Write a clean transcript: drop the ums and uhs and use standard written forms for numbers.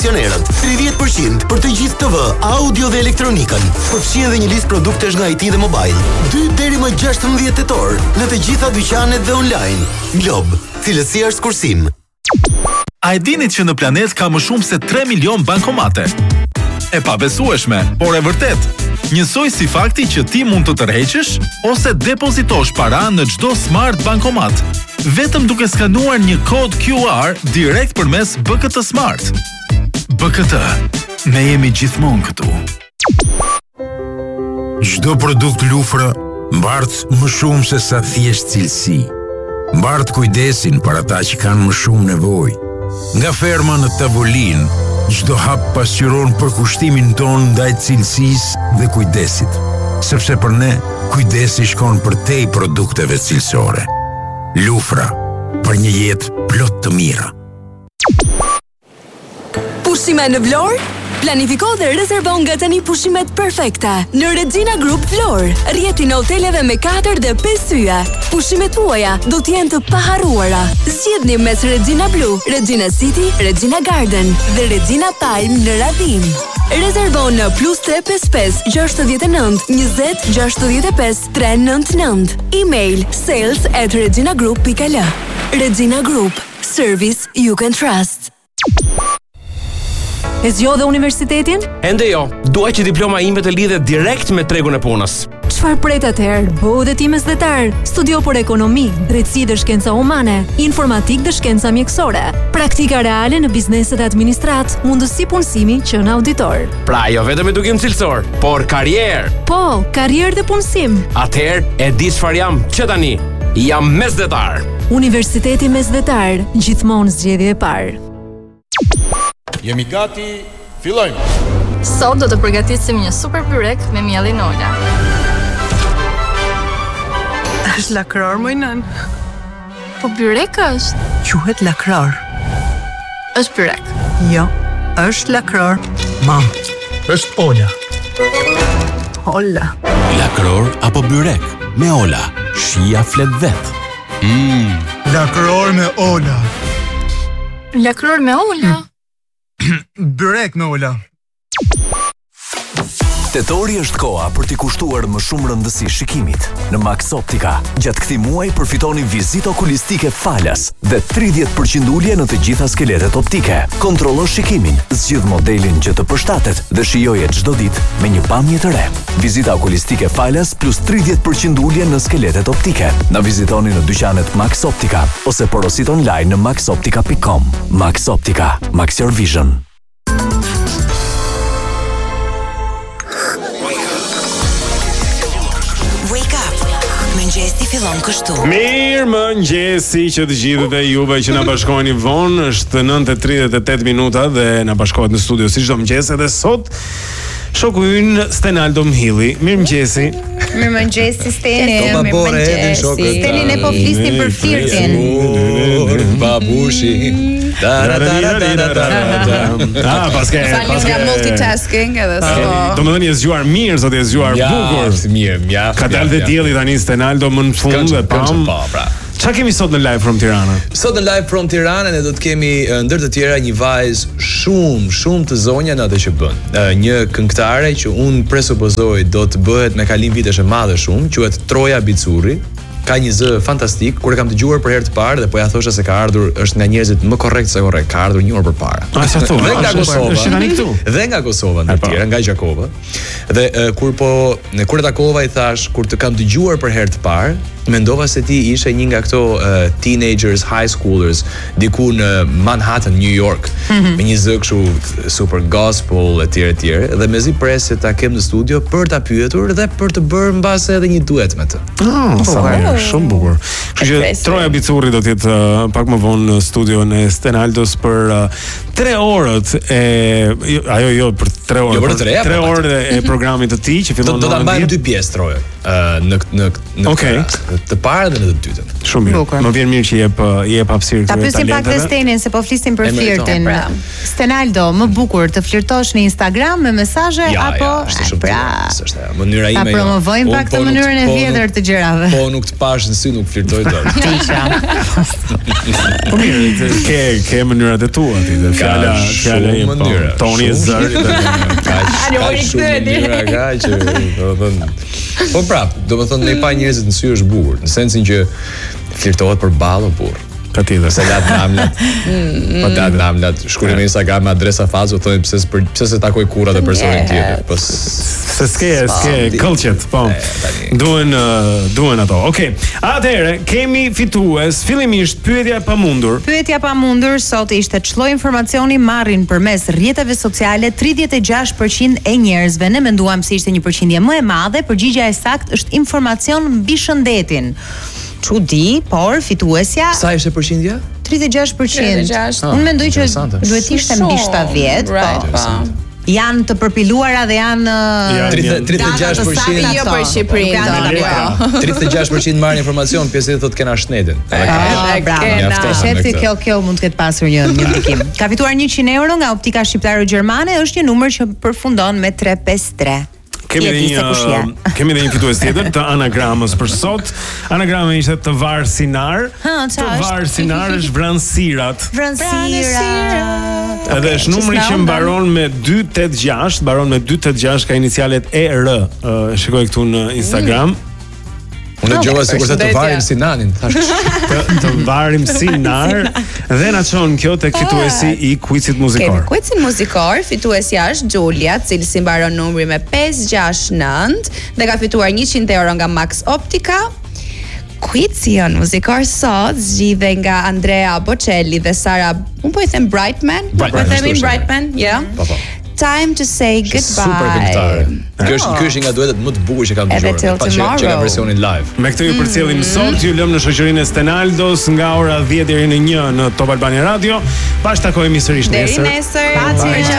aksionerët. 30% për të gjithë TV, audio dhe elektronikën. Përfshin edhe një listë produktesh nga IT dhe mobile. 2 deri më 16 tetor në të gjitha dyqanet dhe online. Glob, cilësia është kursim. A e dinit që në planet ka më shumë se 3 milion bankomate? E pabesueshme, por e vërtet. Njësoj si fakti që ti mund të tërheqësh ose depozitosh para në çdo smart bankomat, vetëm duke skanuar një kod QR direkt përmes BKT Smart. BKT, ne jemi gjithmonë këtu. Çdo produkt Lufra mbart më shumë se sa thjesht cilësi. Mbart kujdesin për ata që kanë më shumë nevojë. Nga ferma në tavolinë, çdo hap pasqyron përkushtimin ton ndaj cilësisë dhe kujdesit. Sepse për ne, kujdesi shkon përtej produkteve cilësore. Lufra, për një jetë plot të mira. Pushime në Vlorë? Planifiko dhe rezervon nga tani pushimet perfekte në Regina Group Vlorë. Rjeti në hoteleve me 4 dhe 5 yje. Pushimet tuaja do t'jenë të paharruara. Zgjidhni mes Regina Blue, Regina City, Regina Garden dhe Regina Palm në Radhim. Rezervon në +355 69 20 65 399. E-mail sales@reginagroup.al. Regina Group, service you can trust. E zgjodhe universitetin? Ende jo, duaj që diploma ime të lidhet direkt me tregun e punës. Çfarë pret atëherë? Bëu dhe ti mesdhetar. Studio për ekonomi, drejtësi dhe shkenca humane, informatik dhe shkenca mjekësore, praktika reale në bizneset e administrat, mundësi punësimi që në auditor. Pra jo vetëm edukim cilësor, por karrierë. Po, karrierë dhe punësim. Atëherë e di çfarë jam që tani. Jam mesdhetar. Universiteti Mesdhetar, gjithmonë zgjedhje e parë. Jemi gati, fillojmë! Sot do të përgatisim një super byrek me mielin Ola. Është lakror, moj nën. Po byrek është? Quhet lakror. Është byrek. Jo, është lakror. Mam. Është Ola. Ola. Lakror apo byrek? Me Ola. Shija flet vet. Lakror me Ola. Lakror me Ola? Byrek me Ola. Tetori është koha për t'i kushtuar më shumë rëndësi shikimit. Në Max Optica, gjatë këtij muaji përfitoni vizitë okulistike falas dhe 30% ulje në të gjitha skeletet optike. Kontrollo shikimin, zgjidh modelin që të përshtatet dhe shijoje çdo ditë me një pamje të re. Vizita okulistike falas plus 30% ulje në skeletet optike. Na vizitoni në dyqanet Max Optica ose porosit online në maxoptica.com. Max Optica, Max Your Vision. Mëngjesi fillon kështu. Mirë mëngjesi që të gjithët e juve që na bashkoheni vonë. Është 9:38 minuta dhe na bashkohet në studio si çdo mëngjes edhe sot shoku ynë Stenaldo Mhilli. Mirë mëngjesi. Mirë mëngjesi Steni. Mirë mëngjesi. Steni, ne po flisnim për flirtin. Babushi. Paske nga multitasking edhe s'po. Domethënë je zgjuar mirë, sot je zgjuar bukur. Mirë. Ka dalë dhe dielli tani Stenaldo më në fund dhe pam. Çfarë kemi sot në Live from Tirana? Sot në Live from Tirana ne do të kemi ndër të tjera një vajzë shumë të zonja në atë që bën. Një këngëtare që unë presupozoj do të bëhet me kalim vitesh e madhe shumë, quhet Troja Bicurri. Ka një zë fantastik, kur e kam dëgjuar për herë të parë dhe po ja thosha se ka ardhur, është nga njerëzit më korrekt se korrekt, ka ardhur një orë përpara. Dhe nga Kosova. Është tani këtu. Dhe nga Kosova ndër tjera, nga Gjakova. Dhe kur e takova i thash, kur të kam dëgjuar për herë të parë, mendova se ti ishe një nga këto teenagers, high schoolers, diku në Manhattan, New York, me një zë kështu super gospel etj. Dhe mezi pres se ta kem në studio për ta pyetur dhe për të bërë mbase edhe një duet me të. Shumë bukur. Kështu që Troja Bicurri do të jetë pak më vonë në studion e Stenaldos për 3 orët për 3 orë. Jo për 3 orë e programit të tij që fillon do ta mbajmë 2 pjesë Troja. Në të parë dhe në të dytën. Shumë mirë. Më vjen mirë që jep hapësirë Ta pyesim pak të Stenin se po flisim për flirtin. Stenaldo, më bukur të flirtosh në Instagram me mesazhe apo është mënyra ime. Ta promovojmë pak të mënyrën e vjetër të gjërave. Po nuk të pash në sy nuk flirtoj dot. Po mirë, ke mënyrat e tua ti. Fjala e mënyra. Toni zëri. Ka shumë mënyra ka që do të thënë. Po prap, do të thonë ne pa njerëzit në sy është bukur, në sensin që flirtohet për ballë burr. Ka tjetër. Se lat namlat. Po tat namlat. Shkruaj në Instagram me adresa fazë, thonë pse se takoj kurrat e personit tjetër. Po se s'ke këllqet, po. Duhen ato. Okej. Atëherë kemi fitues. Fillimisht pyetja e pamundur. Pyetja e pamundur sot ishte ç'lloj informacioni marrin përmes rrjeteve sociale 36% e njerëzve. Ne menduam se ishte një përqindje më e madhe, përgjigjja e saktë është informacion mbi shëndetin. Çudi, por fituesja sa ishte përqindja? 36%. Unë mendoj që duhet ishte mbi 70, po. Janë të përpiluara dhe janë 36% jo për Shqipërinë. 36% marrin informacion, pjesë thotë kena shnetën. Bravo. Shefti kjo mund të ketë pasur një ndikim. Ka fituar 100 euro nga Optika Shqiptare Gjermane, është një numër që përfundon me 353. Kemi dhe një fitues tjetër të anagramës për sot. Anagrama ishte të varsinar. Të varsinar është vranësirat. Edhe është numri që mbaron me 286, ka inicialet ER. Shikoj këtu në Instagram. Unë dëgjova sikur të varim Sinanin, thash. Të varim Sinar dhe na çon kjo tek fituesi i quizit muzikor. Quizin muzikor, fituesja është Giulia, cili si mbaron numri me 569 dhe ka fituar 100 euro nga Max Optica. Quizi muzikor sot zgjidhe nga Andrea Bocelli dhe Sara, unë po i them Brightman, yeah. Time to say goodbye. Super këngëtare. Kjo është nga duetet më të bukur që kam dëgjuar, që ka versionin live. Me këtë ju përcjellim sot, ju lëm në shoqërinë e Stenaldos nga ora 10 deri në 1 në Top Albania Radio. Bashkë takohemi sërish nesër. Deri nesër.